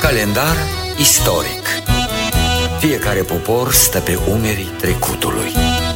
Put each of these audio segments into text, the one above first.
Calendar istoric. Fiecare popor stă pe umerii trecutului.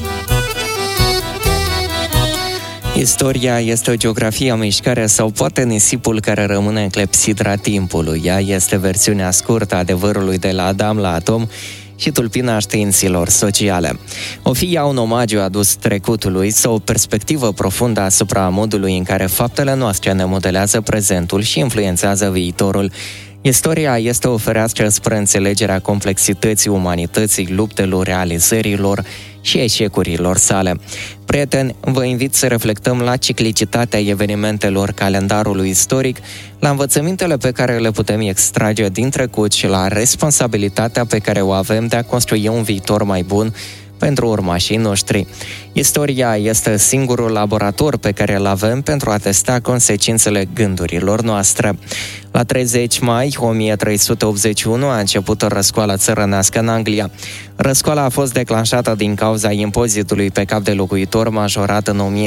Istoria este o geografie a mișcare sau poate nisipul care rămâne în clepsidra timpului. Ea este versiunea scurtă a adevărului de la Adam la atom și tulpina știinților sociale. O fi ea un omagiu adus trecutului sau o perspectivă profundă asupra modului în care faptele noastre ne modelează prezentul și influențează viitorul. Istoria este o fereastră spre înțelegerea complexității umanității, luptelor, realizărilor și eșecurilor sale. Prieteni, vă invit să reflectăm la ciclicitatea evenimentelor calendarului istoric, la învățămintele pe care le putem extrage din trecut și la responsabilitatea pe care o avem de a construi un viitor mai bun pentru urmașii noștri. Istoria este singurul laborator pe care îl avem pentru a testa consecințele gândurilor noastre. La 30 mai 1381 a început o răscoală țărănească în Anglia. Răscoala a fost declanșată din cauza impozitului pe cap de locuitor majorat în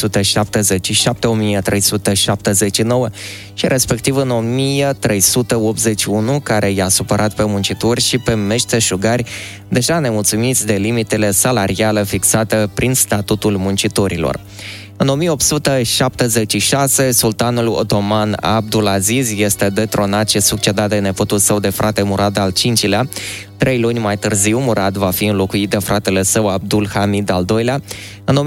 1377-1379 și respectiv în 1381, care i-a supărat pe muncitori și pe meșteșugari deja nemulțumiți de limitele salariale fixate prin statutul muncitorilor. În 1876, sultanul otoman Abdulaziz este detronat și succedat de nepotul său de frate Murad al V-lea. 3 luni mai târziu, Murad va fi înlocuit de fratele său Abdul Hamid al II-lea. În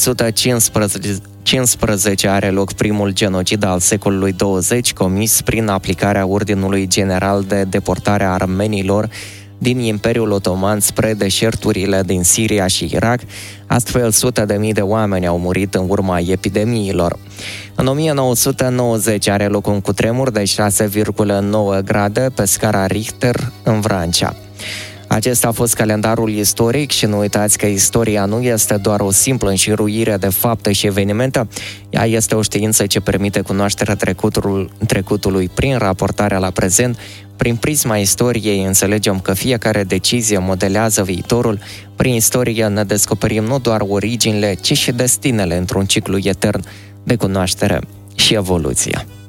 1915 are loc primul genocid al secolului 20, comis prin aplicarea Ordinului General de Deportare a Armenilor din Imperiul Otoman spre deșerturile din Siria și Irak. Astfel, sute de mii de oameni au murit în urma epidemiilor. În 1990 are loc un cutremur de 6,9 grade pe scara Richter în Vrancea. Acesta a fost calendarul istoric și nu uitați că istoria nu este doar o simplă înșiruire de fapte și evenimente, ea este o știință ce permite cunoașterea trecutului prin raportarea la prezent. Prin prisma istoriei înțelegem că fiecare decizie modelează viitorul. Prin istorie ne descoperim nu doar originile, ci și destinele într-un ciclu etern de cunoaștere și evoluție.